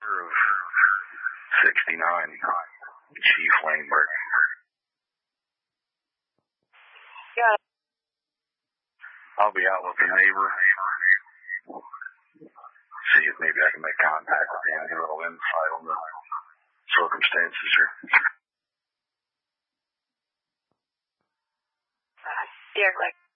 of 69, Chief Langberg. Yeah. I'll be out with a neighbor. See if maybe I can make contact with him, get a little insight on the circumstances here. Derek,